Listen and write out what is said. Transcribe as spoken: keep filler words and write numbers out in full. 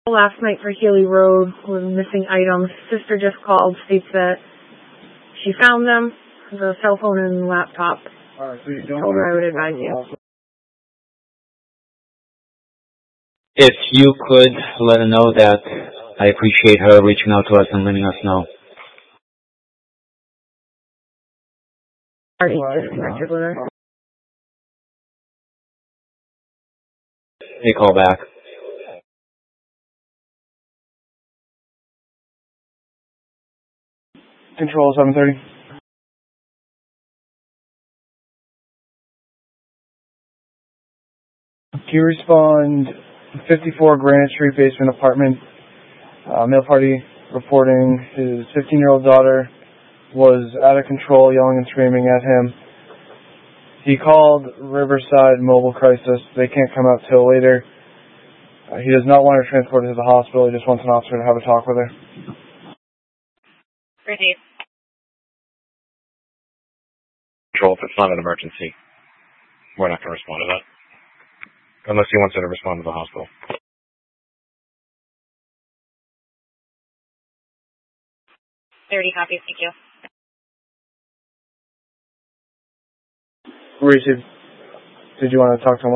Last night for Healy Road with missing items. Sister just called, states that she found them, the cell phone and laptop. All right, so you don't Told her I would advise you. If you could let her know that I appreciate her reaching out to us and letting us know. Already disconnected with her. They call back. Control seven thirty. Can you respond fifty-four Granite Street basement apartment, uh, male party reporting his fifteen-year-old daughter was out of control, yelling and screaming at him. He called Riverside Mobile Crisis. They can't come out till later. Uh, he does not want her transported to the hospital. He just wants an officer to have a talk with her. Receive. Control, if it's not an emergency, we're not going to respond to that. Unless he wants her to respond to the hospital. thirty copies, thank you. Receive. Did you want to talk to him?